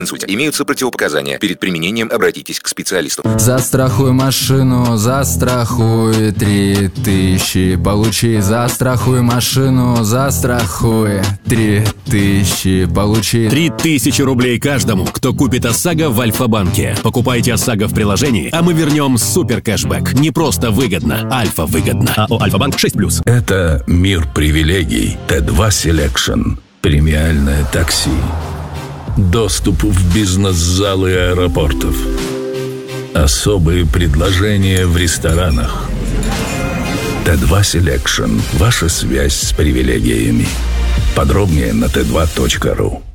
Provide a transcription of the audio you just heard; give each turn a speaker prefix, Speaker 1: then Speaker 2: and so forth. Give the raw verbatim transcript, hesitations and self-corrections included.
Speaker 1: инсульте. Имеются противопоказания. Перед применением обратитесь к специалисту.
Speaker 2: Застрахуй машину, застрахуй три тысячи. Получи, застрахуй машину, застрахуй три тысячи. Получи
Speaker 3: три тысячи рублей каждому, кто купит ОСАГО в Альфа-банке. Покупайте ОСАГО в приложении, а мы вернем супер кэшбэк. Не просто выгодно, альфа выгодно. АО Альфа-банк шесть плюс.
Speaker 4: Это мир привилегий. Т два Selection. Премиальное такси. Доступ в бизнес-залы аэропортов. Особые предложения в ресторанах. Т два Selection. Ваша связь с привилегиями. Подробнее на тэ два точка ру.